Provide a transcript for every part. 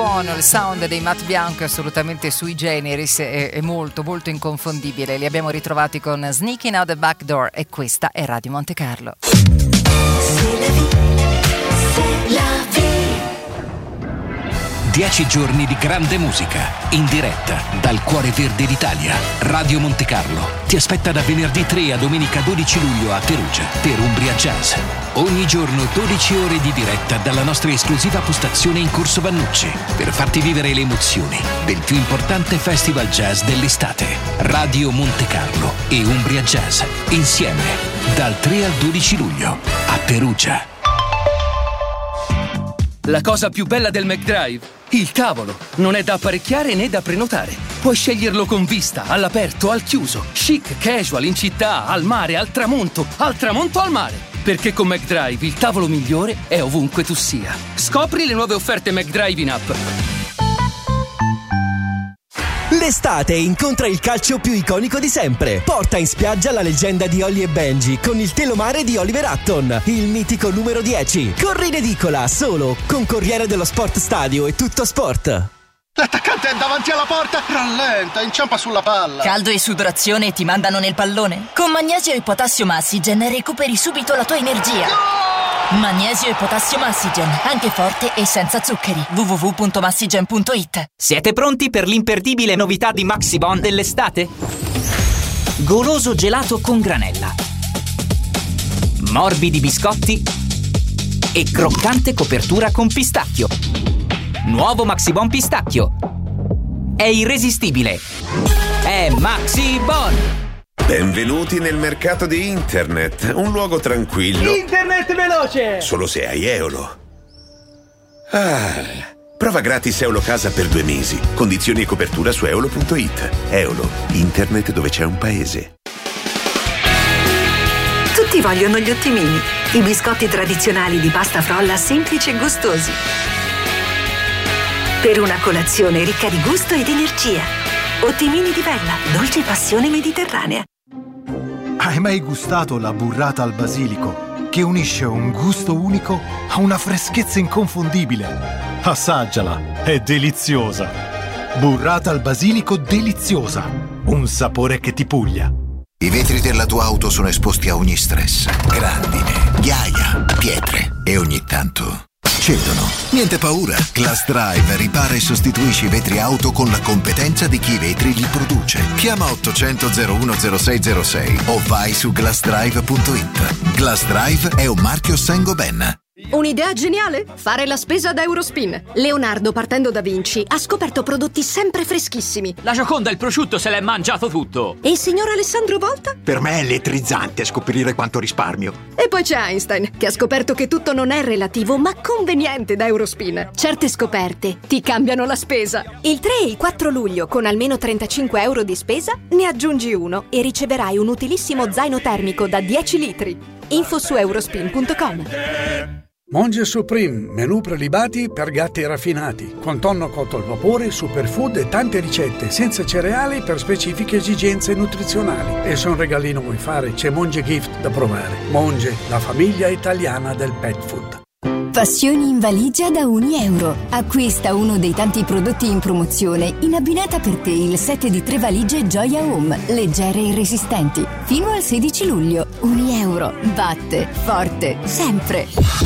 suono, il sound dei Matt Bianco è assolutamente sui generis, è molto molto inconfondibile. Li abbiamo ritrovati con Sneaking Out the Back Door e questa è Radio Monte Carlo. 10 giorni di grande musica, in diretta dal cuore verde d'Italia. Radio Monte Carlo ti aspetta da venerdì 3 a domenica 12 luglio a Perugia per Umbria Jazz. Ogni giorno 12 ore di diretta dalla nostra esclusiva postazione in Corso Vannucci per farti vivere le emozioni del più importante festival jazz dell'estate. Radio Monte Carlo e Umbria Jazz insieme dal 3 al 12 luglio a Perugia. La cosa più bella del McDrive? Il tavolo. Non è da apparecchiare né da prenotare. Puoi sceglierlo con vista, all'aperto, al chiuso, chic, casual, in città, al mare, al tramonto al mare. Perché con McDrive il tavolo migliore è ovunque tu sia. Scopri le nuove offerte McDrive in app. L'estate incontra il calcio più iconico di sempre. Porta in spiaggia la leggenda di Holly e Benji con il telomare di Oliver Hutton, il mitico numero 10. Corri in edicola solo con Corriere dello Sport Stadio e Tutto Sport. L'attaccante è davanti alla porta, rallenta, inciampa sulla palla. Caldo e sudorazione e ti mandano nel pallone? Con Magnesio e Potassio Massigen recuperi subito la tua energia. Magnesio e Potassio Massigen, anche forte e senza zuccheri. www.massigen.it. Siete pronti per l'imperdibile novità di Maxibon dell'estate? Goloso gelato con granella, morbidi biscotti e croccante copertura con pistacchio. Nuovo Maxibon pistacchio. È irresistibile. È Maxibon. Benvenuti nel mercato di internet, un luogo tranquillo. Internet veloce! Solo se hai Eolo. Prova gratis Eolo Casa per 2 mesi. Condizioni e copertura su eolo.it. Eolo, internet dove c'è un paese. Tutti vogliono gli ottimini, i biscotti tradizionali di pasta frolla semplici e gustosi. Per una colazione ricca di gusto ed energia. Ottimini di Bella, dolce passione mediterranea. Hai mai gustato la burrata al basilico, che unisce un gusto unico a una freschezza inconfondibile? Assaggiala, è deliziosa. Burrata al basilico deliziosa, un sapore che ti puglia. I vetri della tua auto sono esposti a ogni stress, grandine, ghiaia, pietre e ogni tanto cedono. Niente paura, Glass Drive ripara e sostituisce i vetri auto con la competenza di chi i vetri li produce. Chiama 800 01 0606 o vai su glassdrive.it. Glass Drive è un marchio Saint-Gobain. Un'idea geniale? Fare la spesa da Eurospin. Leonardo, partendo da Vinci, ha scoperto prodotti sempre freschissimi. La Gioconda, il prosciutto, se l'è mangiato tutto. E il signor Alessandro Volta? Per me è elettrizzante scoprire quanto risparmio. E poi c'è Einstein, che ha scoperto che tutto non è relativo, ma conveniente da Eurospin. Certe scoperte ti cambiano la spesa. Il 3 e il 4 luglio, con almeno 35 euro di spesa, ne aggiungi uno e riceverai un utilissimo zaino termico da 10 litri. Info su eurospin.com. Monge Supreme, menù prelibati per gatti raffinati, con tonno cotto al vapore, superfood e tante ricette, senza cereali per specifiche esigenze nutrizionali. E se un regalino vuoi fare, c'è Monge Gift da provare. Monge, la famiglia italiana del pet food. Passioni in valigia da €1. Acquista uno dei tanti prodotti in promozione in abbinata per te il set di 3 valigie Gioia Home, leggere e resistenti. Fino al 16 luglio. €1. Batte forte sempre.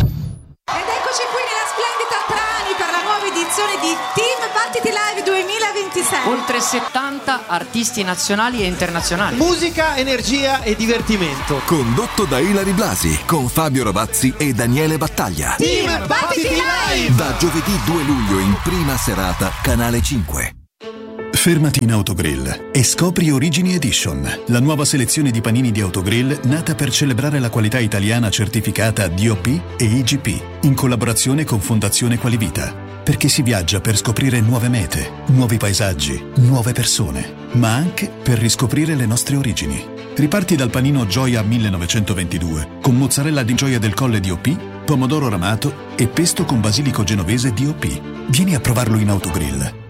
Ed eccoci qui nella splendida Trani per la nuova edizione di Team Battiti Live 2026. Oltre 70 artisti nazionali e internazionali. Musica, energia e divertimento. Condotto da Ilari Blasi con Fabio Ravazzi e Daniele Battaglia. Team Battiti Live! Da giovedì 2 luglio in prima serata, Canale 5. Fermati in Autogrill e scopri Origini Edition, la nuova selezione di panini di Autogrill nata per celebrare la qualità italiana certificata DOP e IGP, in collaborazione con Fondazione Qualivita. Perché si viaggia per scoprire nuove mete, nuovi paesaggi, nuove persone, ma anche per riscoprire le nostre origini. Riparti dal panino Gioia 1922, con mozzarella di Gioia del Colle DOP, pomodoro ramato e pesto con basilico genovese DOP. Vieni a provarlo in Autogrill.